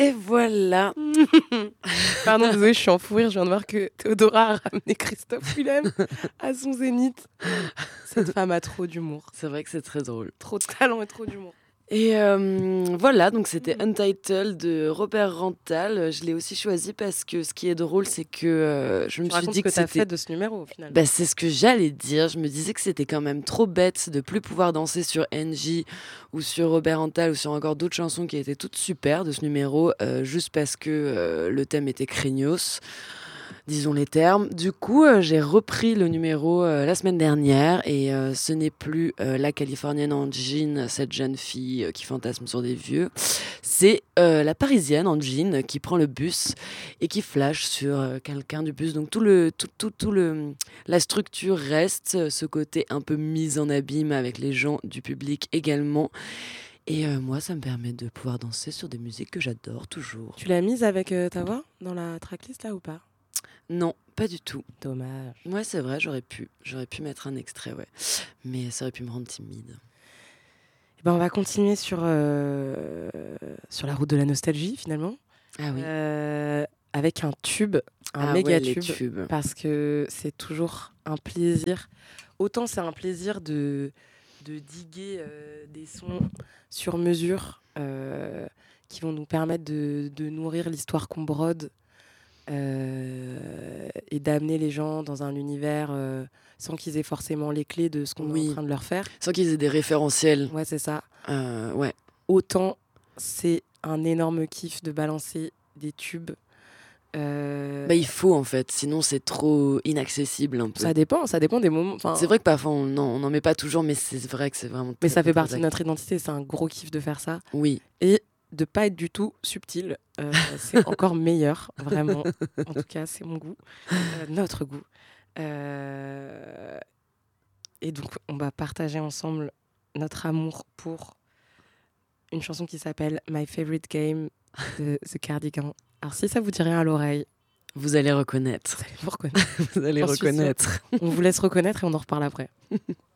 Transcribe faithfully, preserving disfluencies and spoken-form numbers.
Et voilà. Pardon, désolé, je suis en fou rire. Je viens de voir que Théodora a ramené Christophe Willem à son zénith. Cette femme a trop d'humour. C'est vrai que c'est très drôle. Trop de talent et trop d'humour. Et euh, voilà, donc c'était Untitled de Robert Rantal. Je l'ai aussi choisi parce que ce qui est drôle, c'est que euh, je me Tu suis dit ce que, que t'as c'était... fait de ce numéro, au final. Bah, c'est ce que j'allais dire. Je me disais que c'était quand même trop bête de plus pouvoir danser sur N J ou sur Robert Rantal ou sur encore d'autres chansons qui étaient toutes super de ce numéro, euh, juste parce que euh, le thème était craignos. Disons les termes. Du coup, euh, j'ai repris le numéro euh, la semaine dernière et euh, ce n'est plus euh, la Californienne en jean, cette jeune fille euh, qui fantasme sur des vieux. C'est euh, la Parisienne en jean qui prend le bus et qui flash sur euh, quelqu'un du bus. Donc tout le, tout, tout, tout le, la structure reste, ce côté un peu mise en abîme avec les gens du public également. Et euh, moi, ça me permet de pouvoir danser sur des musiques que j'adore toujours. Tu l'as mise avec euh, ta voix dans la tracklist là ou pas? Non, pas du tout. Dommage. Ouais, c'est vrai, j'aurais pu. J'aurais pu mettre un extrait, ouais. Mais ça aurait pu me rendre timide. Et ben, on va continuer sur, euh, sur la route de la nostalgie, finalement. Ah oui. Euh, avec un tube, un ah méga ouais, les tube. tubes. Parce que c'est toujours un plaisir. Autant c'est un plaisir de, de diguer euh, des sons sur mesure euh, qui vont nous permettre de, de nourrir l'histoire qu'on brode. Euh, et d'amener les gens dans un univers euh, sans qu'ils aient forcément les clés de ce qu'on oui. est en train de leur faire. Sans qu'ils aient des référentiels. Ouais, c'est ça. Euh, ouais. Autant c'est un énorme kiff de balancer des tubes. Euh... Bah, il faut en fait, sinon c'est trop inaccessible un peu. Ça dépend, ça dépend des moments. Enfin... C'est vrai que parfois on n'en met pas toujours, mais c'est vrai que c'est vraiment. Mais très, ça fait très partie très de notre identité, c'est un gros kiff de faire ça. Oui. Et de pas être du tout subtil, euh, c'est encore meilleur, vraiment. En tout cas, c'est mon goût, euh, notre goût. Euh... Et donc, on va partager ensemble notre amour pour une chanson qui s'appelle My Favorite Game de The Cardigans. Alors, si ça vous dit rien à l'oreille, vous allez reconnaître. Vous allez vous reconnaître. vous allez reconnaître. On vous laisse reconnaître et on en reparle après.